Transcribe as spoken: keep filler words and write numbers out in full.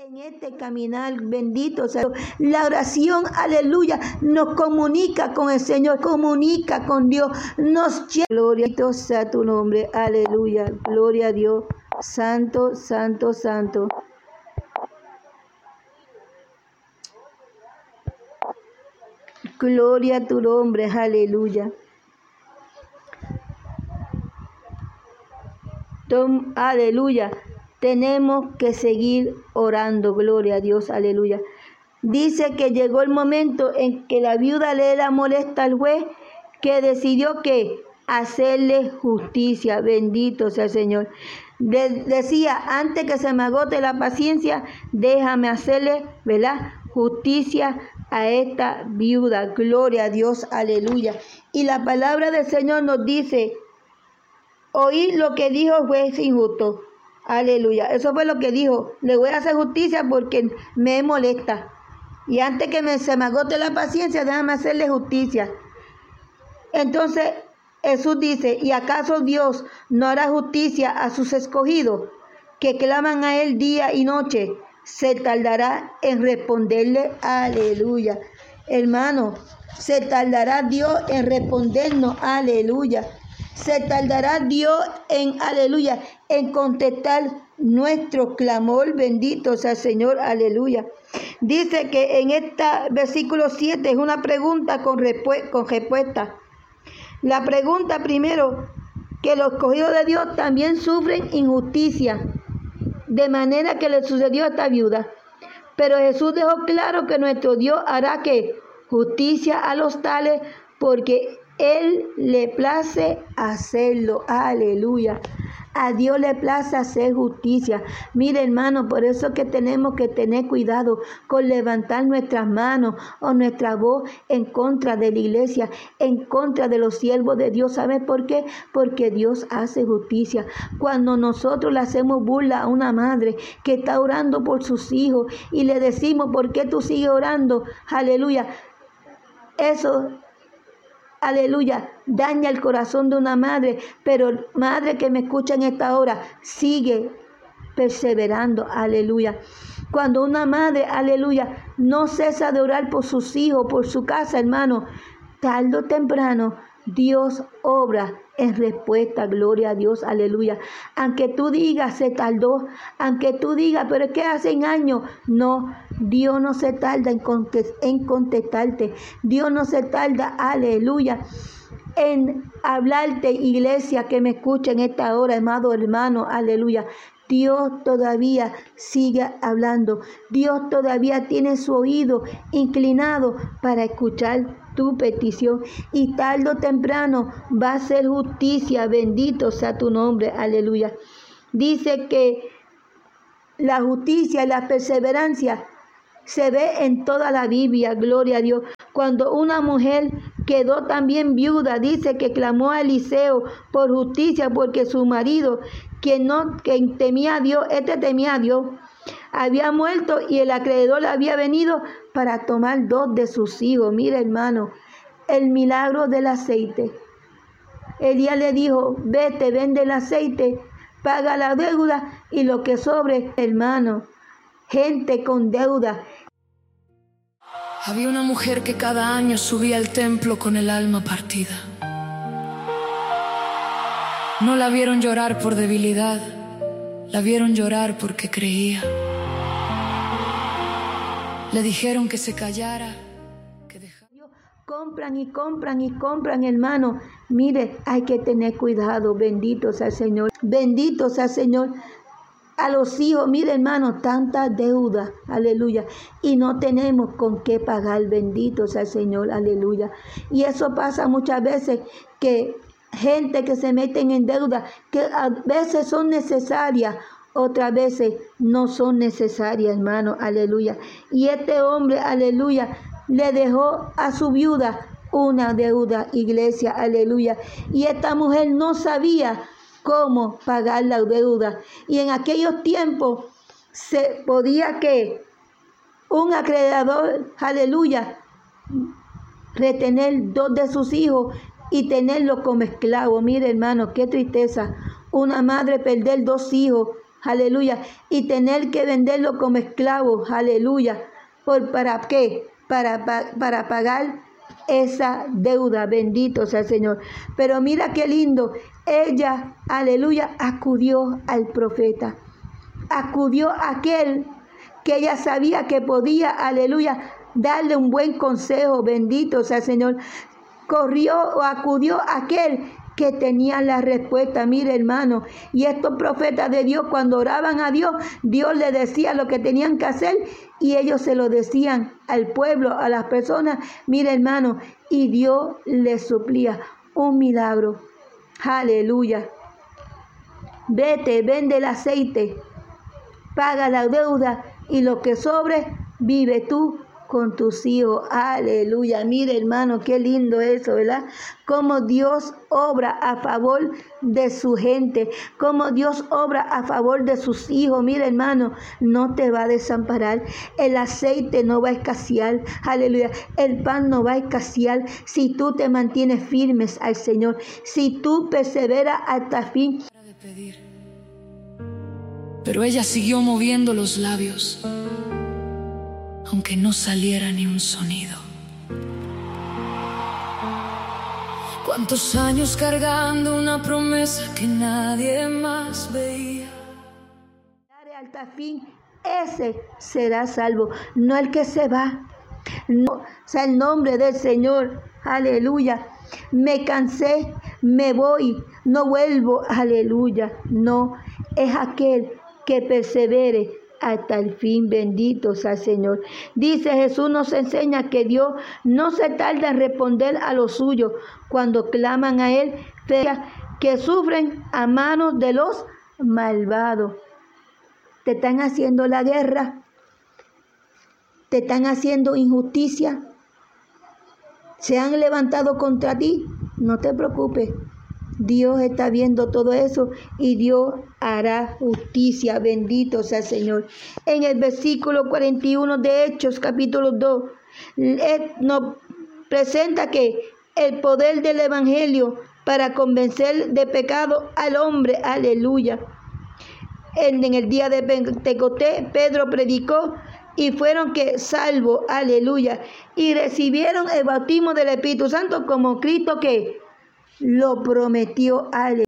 En este caminar, bendito sea Dios. La oración, aleluya, nos comunica con el Señor, comunica con Dios, nos lleva. Gloria sea tu nombre, aleluya, gloria a Dios, santo, santo, santo. Gloria a tu nombre, aleluya. Tom, aleluya. Tenemos que seguir orando, gloria a Dios, aleluya. Dice que llegó el momento en que la viuda le era molesta al juez, que decidió que hacerle justicia, bendito sea el Señor. De, decía, antes que se me agote la paciencia, déjame hacerle, ¿verdad?, justicia a esta viuda, gloria a Dios, aleluya. Y la palabra del Señor nos dice, oí lo que dijo el juez injusto. Aleluya, eso fue lo que dijo. Le voy a hacer justicia porque me molesta. Y antes que me, se me agote la paciencia, déjame hacerle justicia. Entonces Jesús dice, ¿y acaso Dios no hará justicia a sus escogidos, que claman a Él día y noche? Se tardará en responderle. Aleluya. Hermano, se tardará Dios en respondernos. Aleluya. Se tardará Dios en, aleluya, en contestar nuestro clamor, bendito sea el Señor, aleluya. Dice que en este versículo siete es una pregunta con, respu- con respuesta. La pregunta primero, que los escogidos de Dios también sufren injusticia, de manera que le sucedió a esta viuda. Pero Jesús dejó claro que nuestro Dios hará que justicia a los tales, porque Él le place hacerlo. Aleluya. A Dios le place hacer justicia. Mire, hermano, por eso que tenemos que tener cuidado con levantar nuestras manos o nuestra voz en contra de la iglesia, en contra de los siervos de Dios. ¿Sabe por qué? Porque Dios hace justicia. Cuando nosotros le hacemos burla a una madre que está orando por sus hijos y le decimos, ¿por qué tú sigues orando? Aleluya. Eso, aleluya, daña el corazón de una madre, pero madre que me escucha en esta hora, sigue perseverando, aleluya. Cuando una madre, aleluya, no cesa de orar por sus hijos, por su casa, hermano, tarde o temprano, Dios obra en respuesta, gloria a Dios, aleluya. Aunque tú digas, se tardó, aunque tú digas, pero es que hace años, no, Dios no se tarda en, contest- en contestarte, Dios no se tarda, aleluya, en hablarte, iglesia que me escucha en esta hora, amado hermano, aleluya. Dios todavía sigue hablando. Dios todavía tiene su oído inclinado para escuchar tu petición. Y tarde o temprano va a ser justicia. Bendito sea tu nombre. Aleluya. Dice que la justicia y la perseverancia se ve en toda la Biblia. Gloria a Dios. Cuando una mujer quedó también viuda, dice que clamó a Eliseo por justicia porque su marido, quien no, quien temía a Dios, este temía a Dios, había muerto y el acreedor había venido para tomar dos de sus hijos. Mira, hermano, el milagro del aceite. Elías le dijo, vete, vende el aceite, paga la deuda y lo que sobre, hermano, gente con deuda. Había una mujer que cada año subía al templo con el alma partida. No la vieron llorar por debilidad, la vieron llorar porque creía. Le dijeron que se callara, que dejara. Compran y compran y compran, hermano. Mire, hay que tener cuidado. Bendito sea el Señor. Bendito sea el Señor. A los hijos, mire, hermano, tanta deuda, aleluya, y no tenemos con qué pagar, bendito sea el Señor, aleluya. Y eso pasa muchas veces, que gente que se meten en deuda, que a veces son necesarias, otras veces no son necesarias, hermano, aleluya. Y este hombre, aleluya, le dejó a su viuda una deuda, iglesia, aleluya. Y esta mujer no sabía cómo pagar la deuda. Y en aquellos tiempos se podía que un acreedor, aleluya, retener dos de sus hijos y tenerlos como esclavos. Mire, hermano, qué tristeza. Una madre perder dos hijos aleluya, y tener que venderlo como esclavo, aleluya. ¿Por para qué? Para, para, para pagar esa deuda, bendito sea el Señor. Pero mira qué lindo, ella, aleluya, acudió al profeta, acudió a aquel que ella sabía que podía, aleluya, darle un buen consejo, bendito sea el Señor. Corrió o acudió a aquel que tenía la respuesta. Mire, hermano, y estos profetas de Dios, cuando oraban a Dios, Dios les decía lo que tenían que hacer y ellos se lo decían al pueblo, a las personas. Mire, hermano, y Dios les suplía un milagro. Aleluya. Vete, vende el aceite, paga la deuda y lo que sobre, vive tú con tus hijos. Aleluya. Mire, hermano, qué lindo eso, ¿verdad? Cómo Dios obra a favor de su gente, cómo Dios obra a favor de sus hijos. Mire, hermano, no te va a desamparar, el aceite no va a escasear, aleluya, el pan no va a escasear si tú te mantienes firmes al Señor, si tú perseveras hasta el fin. Pero ella siguió moviendo los labios, aunque no saliera ni un sonido. ¿Cuántos años cargando una promesa que nadie más veía? Hasta el fin, ese será salvo, no el que se va. No, sea el nombre del Señor, aleluya. Me cansé, me voy, no vuelvo, aleluya. No, es aquel que persevere hasta el fin, bendito sea el Señor. Dice Jesús, nos enseña que Dios no se tarda en responder a los suyos cuando claman a Él, que sufren a manos de los malvados. Te están haciendo la guerra, te están haciendo injusticia, se han levantado contra ti, no te preocupes. Dios está viendo todo eso y Dios hará justicia, bendito sea el Señor. En el versículo cuarenta y uno de Hechos, capítulo dos, nos presenta que el poder del Evangelio para convencer de pecado al hombre, aleluya. En, en el día de Pentecostés, Pedro predicó y fueron que salvos, aleluya, y recibieron el bautismo del Espíritu Santo como Cristo que lo prometió, aleluya.